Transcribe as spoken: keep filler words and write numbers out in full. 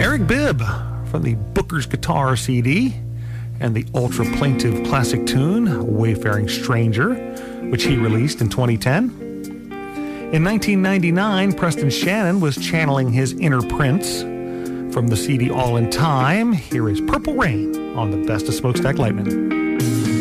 Eric Bibb from the Booker's Guitar C D and the ultra-plaintive classic tune, Wayfaring Stranger, which he released in twenty ten. In nineteen ninety-nine, Preston Shannon was channeling his inner Prince. From the C D All in Time, here is Purple Rain on the Best of Smokestack Lightning.